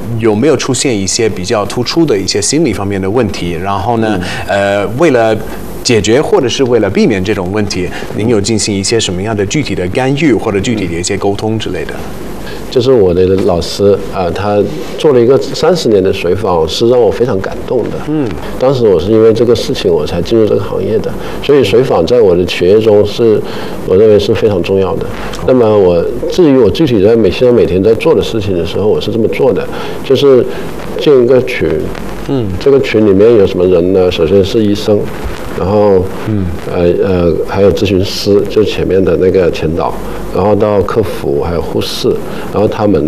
有没有出现一些比较突出的一些心理方面的问题？然后呢，为了解决或者是为了避免这种问题，您有进行一些什么样的具体的干预或者具体的一些沟通之类的？ 就是我的老师他做了一个30年的水访，是让我非常感动的。当时我是因为这个事情我才进入这个行业的，所以水访在我的学业中我认为是非常重要的。那么至于我具体在现在每天在做的事情的时候，我是这么做的，就是建一个群。这个群里面有什么人呢？首先是医生，然后还有咨询师，就前面的那个前导，然后到客服，还有护士，然后他们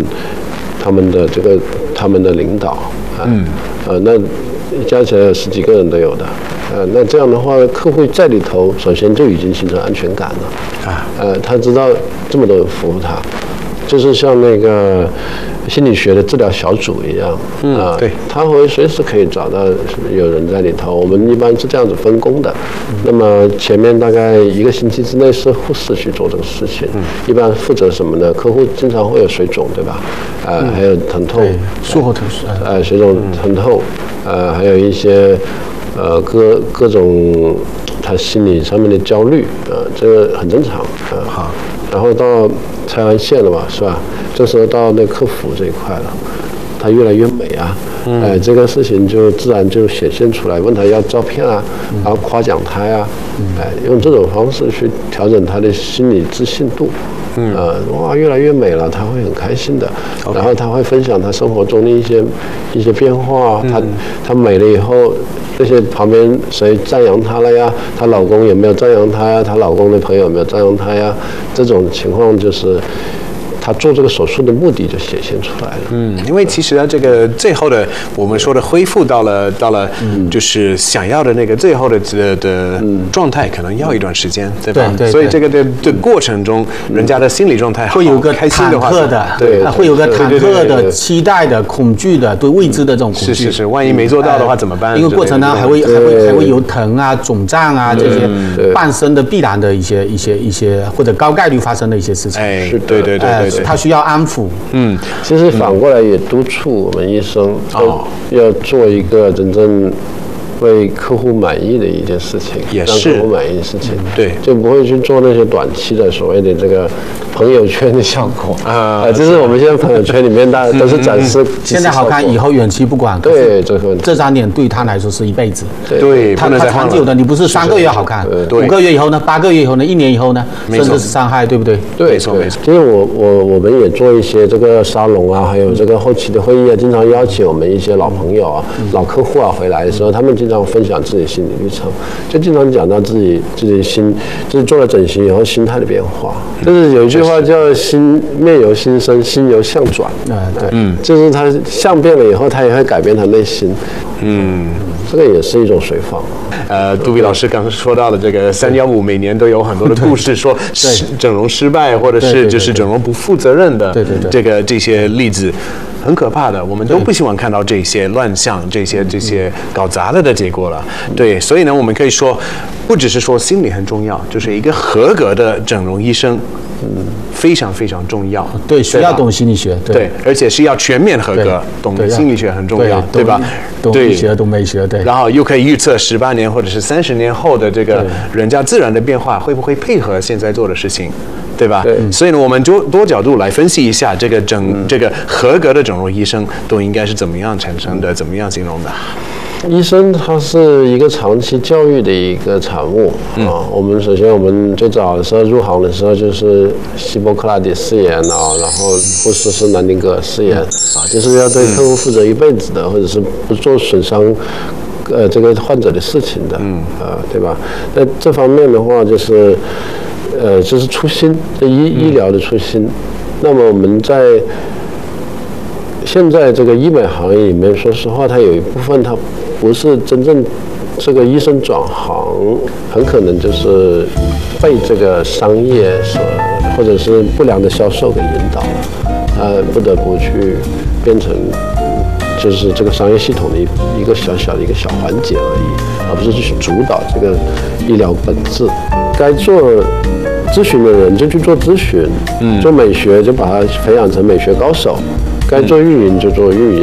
的领导那加起来有10几个人都有的。那这样的话，客户在里头首先就已经形成安全感了。他知道这么多人服务他，就是像那个心理学的治疗小组一样， 对， 他会随时可以找到有人在里头。我们一般是这样子分工的。那么前面大概1个星期之内是护士去做这个事情，一般负责什么呢？客户经常会有水肿，对吧？还有疼痛， 术后疼痛， 水肿疼痛，还有一些各种他心理上面的焦虑，这个很正常。 好， 然后到拆完线了嘛，是吧？这时候到那客服这一块了，他越来越美啊，这个事情就自然就显现出来。问他要照片啊，然后夸奖他呀，用这种方式去调整他的心理自信度。哇，越来越美了，他会很开心的。然后他会分享他生活中的一些变化。他美了以后，这些旁边谁赞扬她了呀？她老公有没有赞扬她呀？她老公的朋友有没有赞扬她呀？这种情况就是他做这个手术的目的就显现出来了。 因为其实呢，这个最后的我们说的恢复到了就是想要的那个最后的状态，可能要一段时间，对吧？ 对。 所以这个的过程中，人家的心理状态会有个开心的话， 对，会有个忐忑的、期待的、恐惧的、对未知的这种恐惧。 是，万一没做到的话怎么办？ 因为过程呢还会有疼啊、肿胀啊这些伴生的必然的一些或者高概率发生的一些事情。 对。 他需要安抚。 其实反过来也督促我们医生要做一个真正为客户满意的一件事情， 也是让客户满意的事情。 对， 就不会去做那些短期的所谓的这个朋友圈的效果就是我们现在朋友圈里面大家都是展示。 现在好看，以后远期不管。 对， 这张脸对他来说是一辈子。 对， 他长久的，你不是3个月好看，5个月以后呢，8个月以后呢，1年以后呢，甚至是伤害，对不对？ 对， 没错。 其实我们也做一些这个沙龙啊，还有这个后期的会议啊，经常邀请我们一些老朋友啊、老客户啊回来的时候，他们经常分享自己的心理历程，就经常讲到自己就是做了整形以后心态的变化。就是有一句话叫面由心生，心由相转。就是他相变了以后，他也会改变他内心。这个也是一种水访。 杜比老师刚刚说到了这个315，每年都有很多的故事，说整容失败，或者是就是整容不负责任的这些例子。很可怕的，我们都不希望看到这些乱象、这些搞砸了的结果了。对，所以呢，我们可以说，不只是说心理很重要，就是一个合格的整容医生，非常非常重要。 对，需要懂心理学。 对，而且是要全面合格，懂心理学很重要，对吧？ 懂医学、懂美学，对。 然后又可以预测18年或者是30年后的这个人家自然的变化，会不会配合现在做的事情？对吧？所以呢，我们就多角度来分析一下这个合格的整容医生都应该是怎么样产生的，怎么样形容的。 医生他是一个长期教育的一个产物我们首先我们最早的时候入行的时候就是希波克拉底誓言然后护士是南丁格尔誓言就是要对客户负责一辈子的，或者是不做损伤这个患者的事情的对吧？那这方面的话就是就是初心，医疗的初心。那么我们在现在这个医美行业里面，说实话，它有一部分它不是真正这个医生转行，很可能就是被这个商业或者是不良的销售给引导了，不得不去变成就是这个商业系统的一个小小的一个小环节而已，而不是去主导这个医疗本质。该做咨询的人就去做咨询，做美学就把它培养成美学高手，该做运营就做运营。